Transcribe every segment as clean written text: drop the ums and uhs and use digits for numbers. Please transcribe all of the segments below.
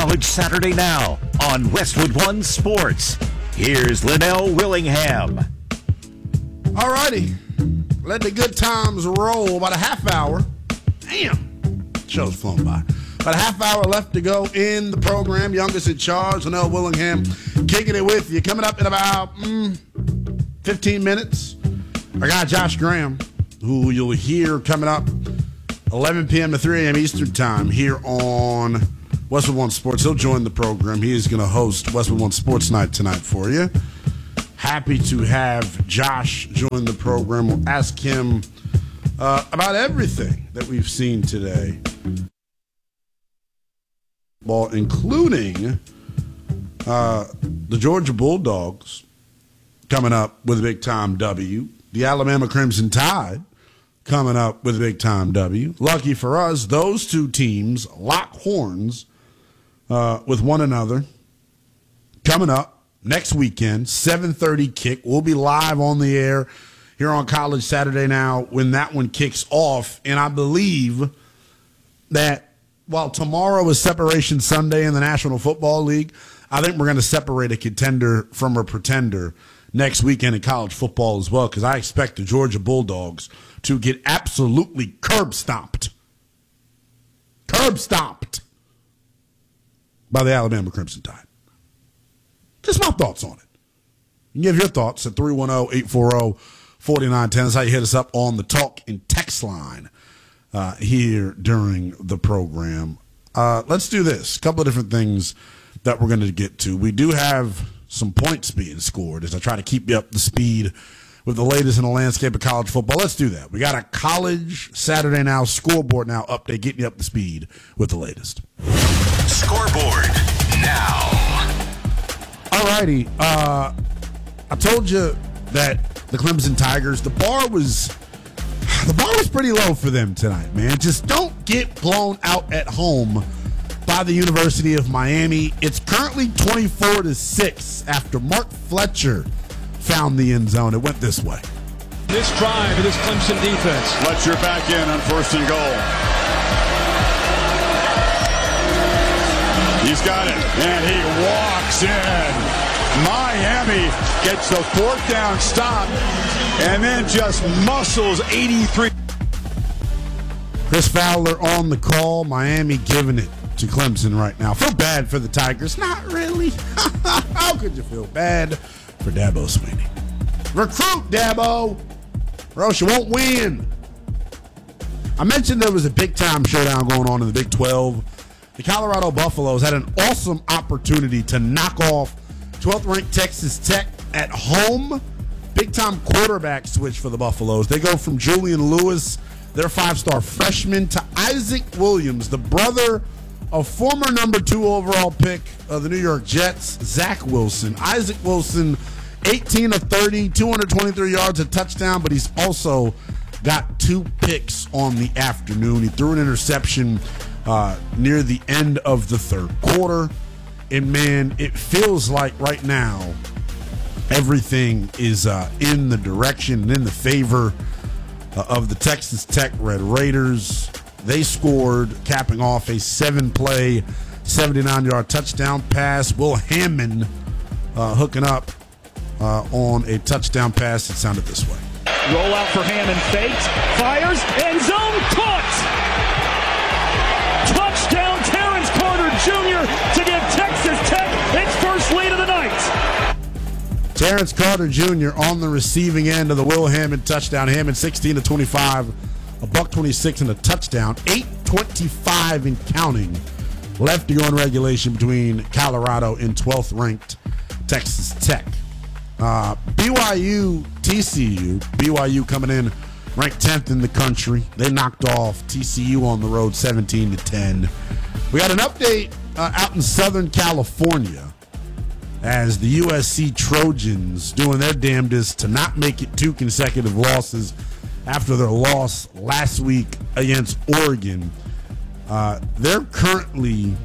College Saturday Now on Westwood One Sports. Here's Linnell Willingham. All righty. Let the good times roll. About a half hour. Damn. Show's flown by. About a half hour left to go in the program. Youngest in charge, Linnell Willingham, kicking it with you. Coming up in about 15 minutes, our guy Josh Graham, who you'll hear coming up 11 p.m. to 3 a.m. Eastern Time here on Westwood One Sports. He'll join the program. He is going to host Westwood One Sports Night tonight for you. Happy to have Josh join the program. We'll ask him about everything that we've seen today, including the Georgia Bulldogs coming up with a big-time W, the Alabama Crimson Tide coming up with a big-time W. Lucky for us, those two teams lock horns with one another coming up next weekend, 7:30 kick. We'll be live on the air here on College Saturday Now when that one kicks off. And I believe that while tomorrow is Separation Sunday in the National Football League, I think we're going to separate a contender from a pretender next weekend in college football as well, because I expect the Georgia Bulldogs to get absolutely curb stomped by the Alabama Crimson Tide. Just my thoughts on it. You can give your thoughts at 310-840-4910. That's how you hit us up on the talk and text line here during the program. Let's do this. A couple of different things that we're going to get to. We do have some points being scored as I try to keep you up to speed with the latest in the landscape of college football. Let's do that. We got a College Saturday Now scoreboard now update, getting you up to speed with the latest. Scoreboard now. All righty. I told you that the Clemson Tigers, the bar was pretty low for them tonight, man. Just don't get blown out at home by the University of Miami. It's currently 24-6 after Mark Fletcher found the end zone. It went this way. This drive of this Clemson defense. Fletcher back in on 1st and goal. He's got it, and he walks in. Miami gets the 4th down stop, and then just muscles 83. Chris Fowler on the call. Miami giving it to Clemson right now. Feel bad for the Tigers. Not really. How could you feel bad for Dabo Swinney? Recruit, Dabo, or else you won't win. I mentioned there was a big-time showdown going on in the Big 12. The Colorado Buffaloes had an awesome opportunity to knock off 12th-ranked Texas Tech at home. Big-time quarterback switch for the Buffaloes. They go from Julian Lewis, their 5-star freshman, to Isaac Williams, the brother of former number 2 overall pick of the New York Jets, Zach Wilson. Isaac Wilson, 18 of 30, 223 yards, a touchdown, but he's also got 2 picks on the afternoon. He threw an interception near the end of the 3rd quarter. And, man, it feels like right now everything is in the direction and in the favor of the Texas Tech Red Raiders. They scored, capping off a 7-play, 79-yard touchdown pass. Will Hammond hooking up on a touchdown pass that sounded this way. Roll out for Hammond, fakes, fires, end zone, caught! Touchdown, Terrence Carter Jr. to give Texas Tech its first lead of the night. Terrence Carter Jr. on the receiving end of the Will Hammond touchdown. Hammond 16 of 25, a $126 and a touchdown. 8:25 and counting left to go in regulation between Colorado and 12th-ranked Texas Tech. BYU, TCU. BYU coming in ranked 10th in the country. They knocked off TCU on the road 17-10. We got an update out in Southern California as the USC Trojans doing their damnedest to not make it 2 consecutive losses after their loss last week against Oregon. They're currently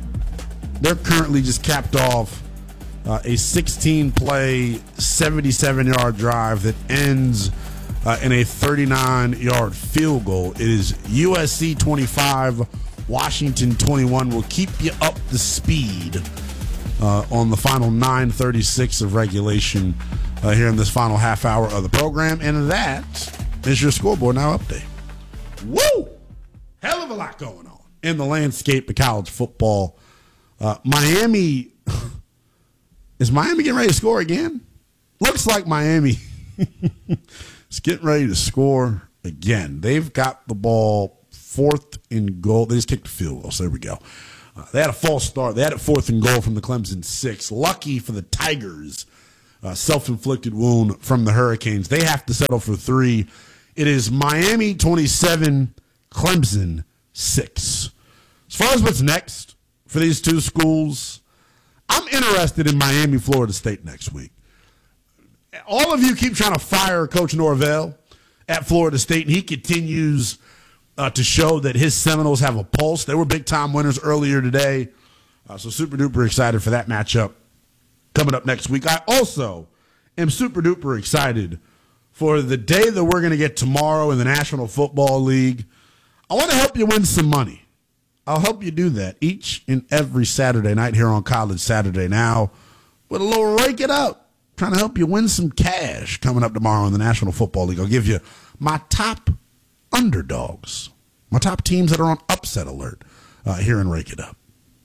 just capped off a 16-play, 77-yard drive that ends in a 39-yard field goal. It is USC 25, Washington 21. We'll keep you up to speed on the final 9:36 of regulation here in this final half hour of the program. And that is your Scoreboard Now update. Woo! Hell of a lot going on in the landscape of college football. Miami, is Miami getting ready to score again? Looks like Miami is getting ready to score again. They've got the ball 4th and goal. They just kicked the field goal, so there we go. They had a false start. They had it 4th and goal from the Clemson 6. Lucky for the Tigers, self-inflicted wound from the Hurricanes. They have to settle for 3. It is Miami 27, Clemson 6. As far as what's next for these two schools, I'm interested in Miami, Florida State next week. All of you keep trying to fire Coach Norvell at Florida State, and he continues to show that his Seminoles have a pulse. They were big-time winners earlier today, so super-duper excited for that matchup coming up next week. I also am super-duper excited for the day that we're going to get tomorrow in the National Football League. I want to help you win some money. I'll help you do that each and every Saturday night here on College Saturday Now with a little Rake It Up, trying to help you win some cash coming up tomorrow in the National Football League. I'll give you my top underdogs, my top teams that are on upset alert here in Rake It Up.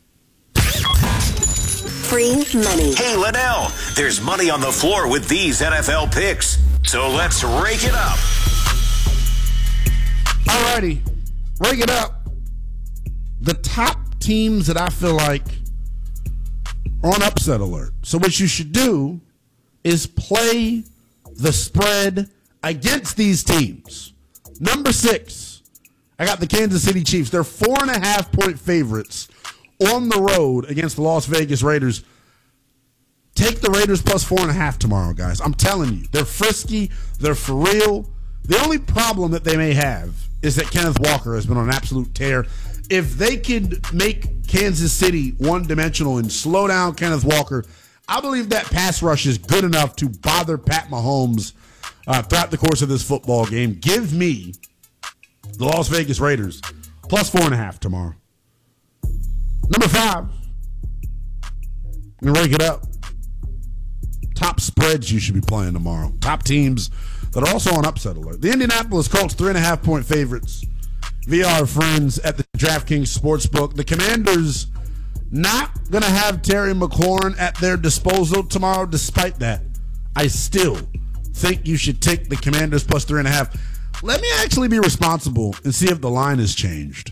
Free money. Hey, Linnell, there's money on the floor with these NFL picks. So let's rake it up. Alrighty, Rake It Up. The top teams that I feel like are on upset alert. So what you should do is play the spread against these teams. Number 6, I got the Kansas City Chiefs. They're 4.5-point favorites on the road against the Las Vegas Raiders. Take the Raiders plus 4.5 tomorrow, guys. I'm telling you, they're frisky. They're for real. The only problem that they may have is that Kenneth Walker has been on an absolute tear. If they could make Kansas City one-dimensional and slow down Kenneth Walker, I believe that pass rush is good enough to bother Pat Mahomes throughout the course of this football game. Give me the Las Vegas Raiders plus 4.5 tomorrow. Number 5, I'm going to rake it up. Top spreads you should be playing tomorrow. Top teams that are also on upset alert. The Indianapolis Colts, 3.5-point favorites via our friends at the DraftKings Sportsbook. The Commanders not going to have Terry McLaurin at their disposal tomorrow. Despite that, I still think you should take the Commanders plus 3.5. Let me actually be responsible and see if the line has changed.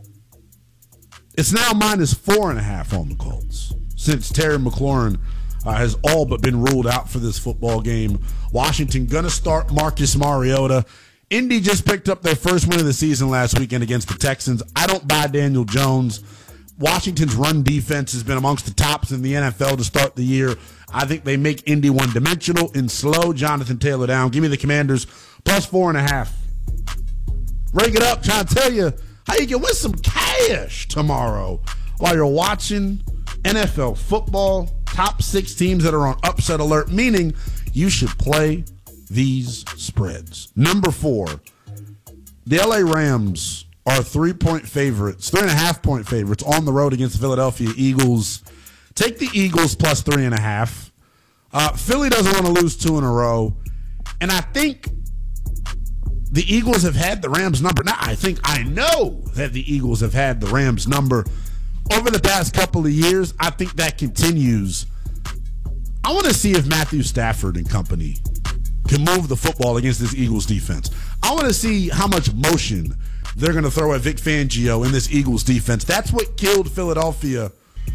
It's now minus 4.5 on the Colts since Terry McLaurin has all but been ruled out for this football game. Washington going to start Marcus Mariota. Indy just picked up their first win of the season last weekend against the Texans. I don't buy Daniel Jones. Washington's run defense has been amongst the tops in the NFL to start the year. I think they make Indy one-dimensional and slow Jonathan Taylor down. Give me the Commanders plus 4.5. Rake it up, trying to tell you how you can win some cash tomorrow while you're watching NFL football. Top 6 teams that are on upset alert, meaning you should play these spreads. Number 4, the LA Rams are 3-point favorites, 3.5-point favorites on the road against the Philadelphia Eagles. Take the Eagles plus 3.5. Philly doesn't want to lose 2 in a row. And I think the Eagles have had the Rams number. Now, I know that the Eagles have had the Rams number over the past couple of years. I think that continues. I want to see if Matthew Stafford and company can move the football against this Eagles defense. I want to see how much motion they're going to throw at Vic Fangio in this Eagles defense. That's what killed Philadelphia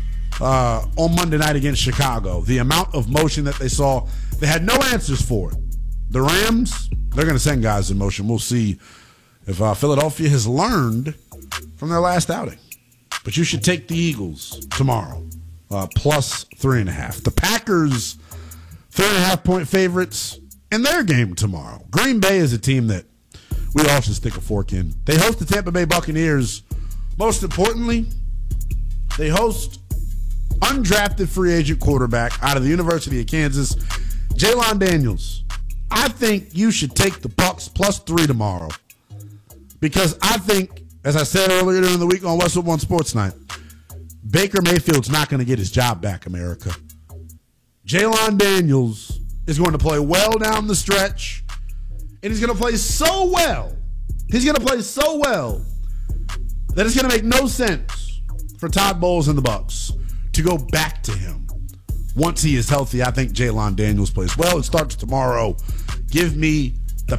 on Monday night against Chicago. The amount of motion that they saw, they had no answers for it. The Rams, they're going to send guys in motion. We'll see if Philadelphia has learned from their last outing. But you should take the Eagles tomorrow, plus 3.5. The Packers, 3.5-point favorites in their game tomorrow. Green Bay is a team that we all should stick a fork in. They host the Tampa Bay Buccaneers. Most importantly, they host undrafted free agent quarterback out of the University of Kansas, Jalen Daniels. I think you should take the Bucs plus 3 tomorrow because I think as I said earlier during the week on Westwood One Sports Night, Baker Mayfield's not going to get his job back, America. Jalon Daniels is going to play well down the stretch, and he's going to play so well. He's going to play so well that it's going to make no sense for Todd Bowles and the Bucs to go back to him. Once he is healthy, I think Jalon Daniels plays well. It starts tomorrow. Give me the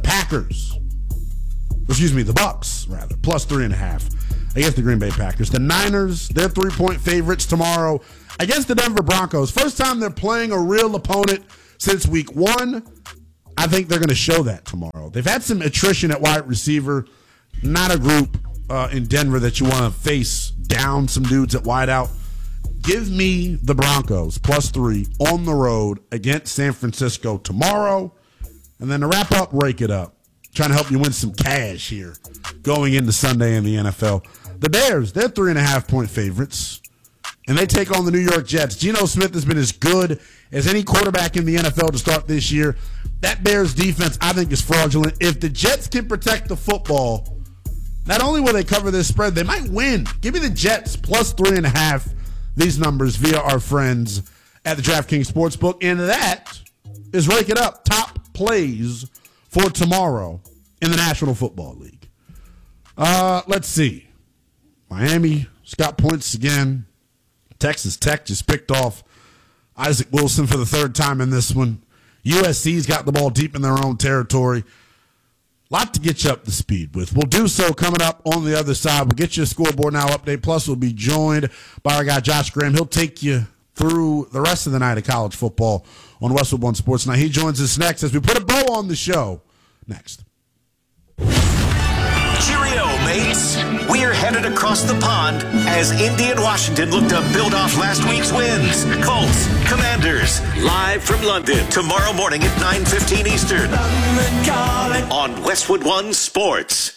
Bucs, rather, plus 3.5 against the Green Bay Packers. The Niners, they're 3-point favorites tomorrow against the Denver Broncos. First time they're playing a real opponent since week 1. I think they're going to show that tomorrow. They've had some attrition at wide receiver. Not a group in Denver that you want to face down some dudes at wideout. Give me the Broncos plus 3 on the road against San Francisco tomorrow. And then to wrap up, rake it up. Trying to help you win some cash here going into Sunday in the NFL. The Bears, they're 3.5-point favorites, and they take on the New York Jets. Geno Smith has been as good as any quarterback in the NFL to start this year. That Bears defense, I think, is fraudulent. If the Jets can protect the football, not only will they cover this spread, they might win. Give me the Jets plus 3.5. These numbers via our friends at the DraftKings Sportsbook. And that is Rake It Up. Top plays for tomorrow in the National Football League. Let's see. Miami's got points again. Texas Tech just picked off Isaac Wilson for the third time in this one. USC's got the ball deep in their own territory. Lot to get you up to speed with. We'll do so coming up on the other side. We'll get you a Scoreboard Now update. Plus, we'll be joined by our guy Josh Graham. He'll take you through the rest of the night of college football on Westwood One Sports Night. He joins us next as we put a bow on the show. Next. Cheerio, mates. We're headed across the pond as Indy and Washington look to build off last week's wins. Colts, Commanders, live from London tomorrow morning at 9:15 Eastern on Westwood One Sports.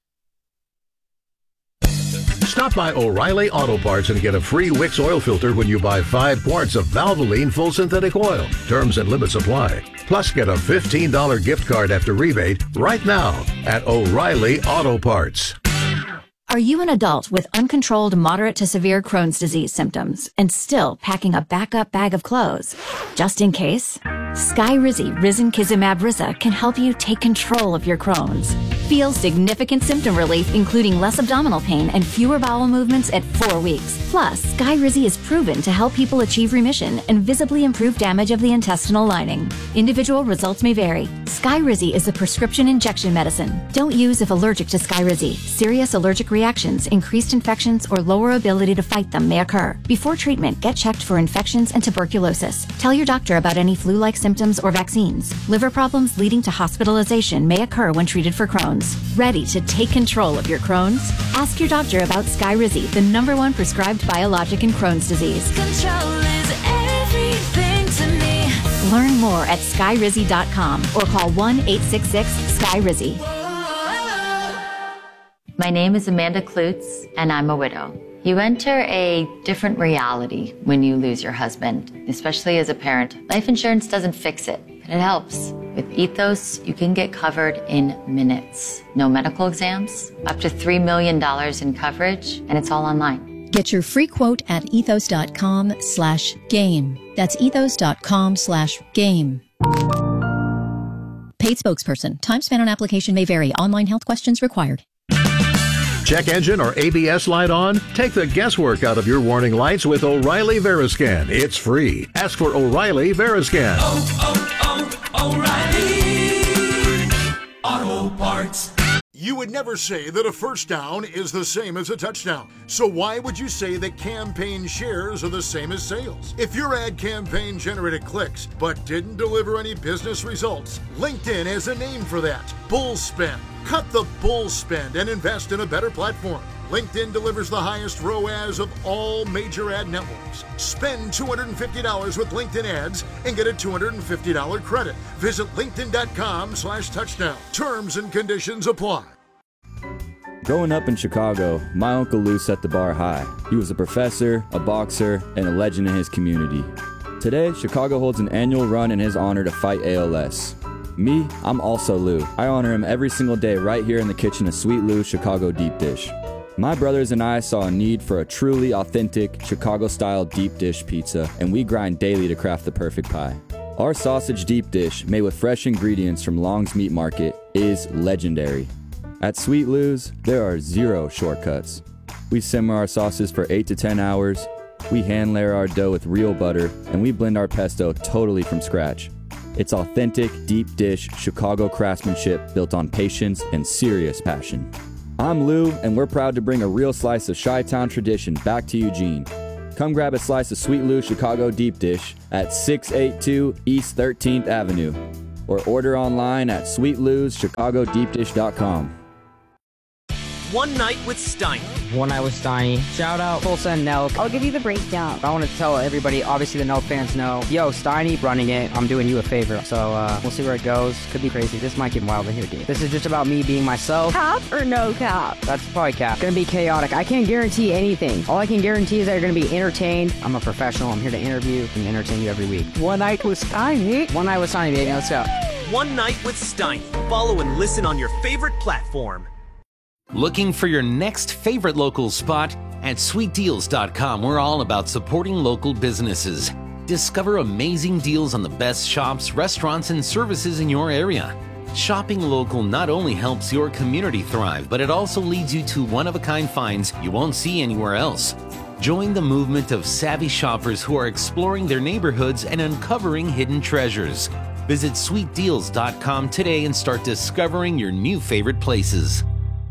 Stop by O'Reilly Auto Parts and get a free Wix oil filter when you buy 5 quarts of Valvoline full synthetic oil. Terms and limits apply. Plus, get a $15 gift card after rebate right now at O'Reilly Auto Parts. Are you an adult with uncontrolled moderate to severe Crohn's disease symptoms and still packing a backup bag of clothes? Just in case? Skyrizi Risankizumab Riza can help you take control of your Crohn's. Feel significant symptom relief, including less abdominal pain and fewer bowel movements at 4 weeks. Plus, Skyrizi is proven to help people achieve remission and visibly improve damage of the intestinal lining. Individual results may vary. Skyrizi is a prescription injection medicine. Don't use if allergic to Skyrizi. Serious allergic reactions, increased infections, or lower ability to fight them may occur. Before treatment, get checked for infections and tuberculosis. Tell your doctor about any flu-like symptoms or vaccines. Liver problems leading to hospitalization may occur when treated for Crohn's. Ready to take control of your Crohn's? Ask your doctor about Skyrizi, the #1 prescribed biologic in Crohn's disease. Control is everything to me. Learn more at skyrizi.com or call 1-866-SKYRIZI. My name is Amanda Klutz, and I'm a widow. You enter a different reality when you lose your husband, especially as a parent. Life insurance doesn't fix it, but it helps. With Ethos, you can get covered in minutes. No medical exams, up to $3 million in coverage, and it's all online. Get your free quote at ethos.com/game. That's ethos.com/game. Paid spokesperson. Time spent on application may vary. Online health questions required. Check engine or ABS light on? Take the guesswork out of your warning lights with O'Reilly Veriscan. It's free. Ask for O'Reilly Veriscan. O'Reilly Auto Parts. You would never say that a first down is the same as a touchdown. So why would you say that campaign shares are the same as sales? If your ad campaign generated clicks but didn't deliver any business results, LinkedIn has a name for that: bull spend. Cut the bull spend and invest in a better platform. LinkedIn delivers the highest ROAS of all major ad networks. Spend $250 with LinkedIn ads and get a $250 credit. Visit linkedin.com/touchdown. Terms and conditions apply. Growing up in Chicago, my Uncle Lou set the bar high. He was a professor, a boxer, and a legend in his community. Today, Chicago holds an annual run in his honor to fight ALS. Me, I'm also Lou. I honor him every single day right here in the kitchen of Sweet Lou's Chicago Deep Dish. My brothers and I saw a need for a truly authentic Chicago-style deep dish pizza, and we grind daily to craft the perfect pie. Our sausage deep dish, made with fresh ingredients from Long's Meat Market, is legendary. At Sweet Lou's, there are 0 shortcuts. We simmer our sauces for 8 to 10 hours, we hand layer our dough with real butter, and we blend our pesto totally from scratch. It's authentic, deep dish, Chicago craftsmanship built on patience and serious passion. I'm Lou, and we're proud to bring a real slice of Chi-Town tradition back to Eugene. Come grab a slice of Sweet Lou Chicago deep dish at 682 East 13th Avenue, or order online at sweetlou'schicagodeepdish.com. One Night with Steiny. One Night with Steiny. Shout out Tulsa and Nelk. I'll give you the breakdown. I want to tell everybody, obviously the Nelk fans know, yo, Steiny running it, I'm doing you a favor. So we'll see where it goes. Could be crazy. This might get wild in here, dude. This is just about me being myself. Cap or no cap? That's probably cap. Gonna be chaotic. I can't guarantee anything. All I can guarantee is that you're gonna be entertained. I'm a professional. I'm here to interview and entertain you every week. One Night with Steiny. One Night with Steiny, baby. Let's go. One Night with Steiny. Follow and listen on your favorite platform. Looking for your next favorite local spot? At sweetdeals.com, we're all about supporting local businesses. Discover amazing deals on the best shops, restaurants, and services in your area. Shopping local not only helps your community thrive, but it also leads you to one-of-a-kind finds you won't see anywhere else. Join the movement of savvy shoppers who are exploring their neighborhoods and uncovering hidden treasures. Visit sweetdeals.com today and start discovering your new favorite places.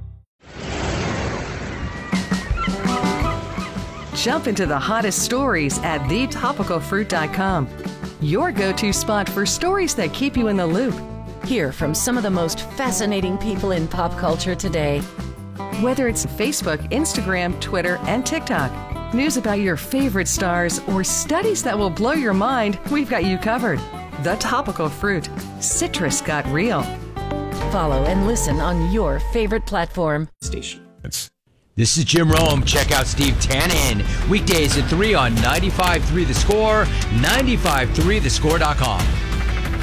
Jump into the hottest stories at thetopicalfruit.com. Your go-to spot for stories that keep you in the loop. Hear from some of the most fascinating people in pop culture today. Whether it's Facebook, Instagram, Twitter, and TikTok, news about your favorite stars, or studies that will blow your mind, we've got you covered. The Topical Fruit. Citrus got real. Follow and listen on your favorite platform. Station. This is Jim Rome. Check out Steve Tannen. Weekdays at 3 on 95.3 The Score, 95.3thescore.com.